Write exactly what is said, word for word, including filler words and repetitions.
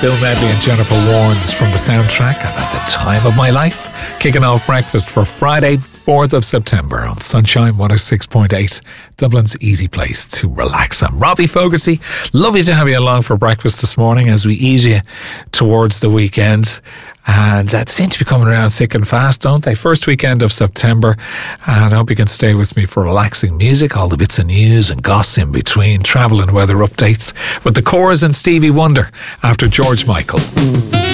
Bill Medley and Jennifer Warnes from the soundtrack. I've had the time of my life. Kicking off breakfast for Friday, fourth of September on Sunshine one oh six point eight, Dublin's easy place to relax. I'm Robbie Fogarty. Lovely to have you along for breakfast this morning as we ease you towards the weekend. And uh, they seem to be coming around thick and fast, don't they? First weekend of September. And I hope you can stay with me for relaxing music, all the bits of news and gossip in between, travel and weather updates with the Corrs and Stevie Wonder after George Michael.